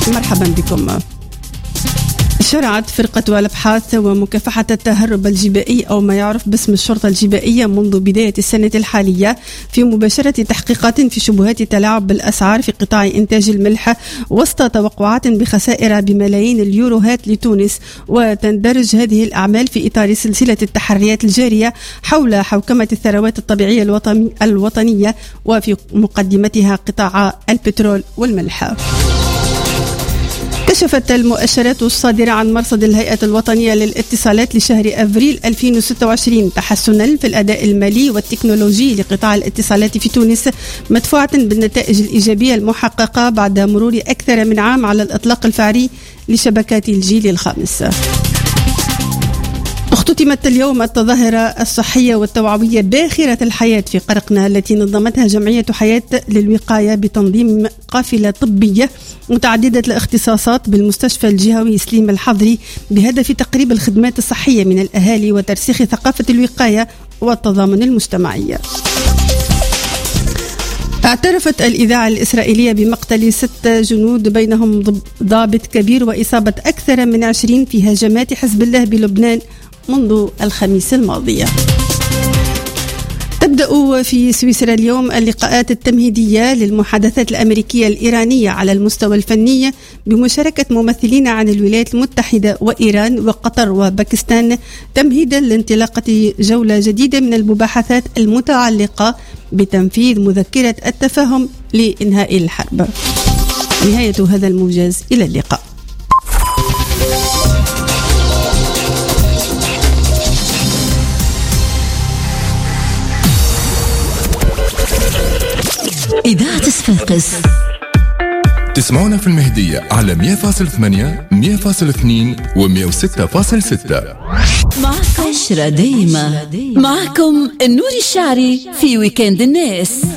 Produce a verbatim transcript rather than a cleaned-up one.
مرحبا بكم. شرعت فرقة الأبحاث ومكافحة التهرب الجبائي أو ما يعرف باسم الشرطة الجبائية منذ بداية السنة الحالية في مباشرة تحقيقات في شبهات التلاعب بالأسعار في قطاع إنتاج الملح وسط توقعات بخسائر بملايين اليوروهات لتونس. وتندرج هذه الأعمال في إطار سلسلة التحريات الجارية حول حوكمة الثروات الطبيعية الوطنية وفي مقدمتها قطاع البترول والملح. كشفت المؤشرات الصادرة عن مرصد الهيئة الوطنية للاتصالات لشهر أفريل ألفين وستة وعشرين تحسنا في الأداء المالي والتكنولوجي لقطاع الاتصالات في تونس، مدفوعة بالنتائج الإيجابية المحققة بعد مرور أكثر من عام على الإطلاق الفعلي لشبكات الجيل الخامس. اختتمت اليوم التظاهرة الصحية والتوعوية باخرة الحياة في قرقنة التي نظمتها جمعية حياة للوقاية بتنظيم قافلة طبية متعددة الاختصاصات بالمستشفى الجهوي سليم الحضري بهدف تقريب الخدمات الصحية من الأهالي وترسيخ ثقافة الوقاية والتضامن المجتمعي. اعترفت الإذاعة الإسرائيلية بمقتل ست جنود بينهم ضابط كبير وإصابة أكثر من عشرين في هجمات حزب الله بلبنان منذ الخميس الماضي. تبدأ في سويسرا اليوم اللقاءات التمهيدية للمحادثات الأمريكية الإيرانية على المستوى الفني بمشاركة ممثلين عن الولايات المتحدة وإيران وقطر وباكستان تمهيدا لانطلاقة جولة جديدة من المباحثات المتعلقة بتنفيذ مذكرة التفاهم لإنهاء الحرب. نهاية هذا الموجز، إلى اللقاء. إذاعة صفاقس تسمعونا في المهدية على مية فاصلة ثمانية مية فاصلة اثنين و مية وستة فاصلة ستة. معكم عشرة دايما. معكم النور الشعري في ويكند الناس.